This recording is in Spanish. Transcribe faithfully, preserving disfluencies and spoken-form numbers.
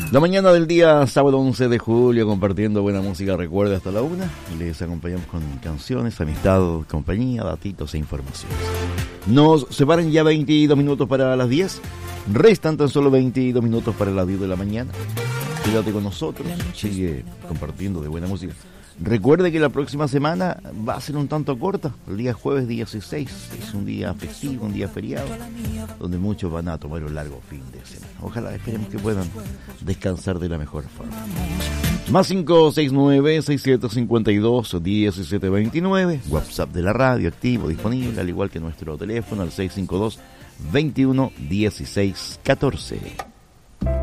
La mañana del día sábado once de julio, compartiendo buena música, recuerda, hasta la una. Les acompañamos con canciones, amistad, compañía, datitos e informaciones. Nos separan ya veintidós minutos para las diez. Restan tan solo veintidós minutos para las diez de la mañana. Quédate con nosotros, sigue compartiendo de buena música. Recuerde que la próxima semana va a ser un tanto corta. El día jueves dieciséis es un día festivo, un día feriado, donde muchos van a tomar un largo fin de semana. Ojalá, esperemos que puedan descansar de la mejor forma. Más cinco seis nueve, seis siete cinco dos, uno siete dos nueve. WhatsApp de la radio activo, disponible, al igual que nuestro teléfono al seis cinco dos, veintiuno, dieciséis, catorce.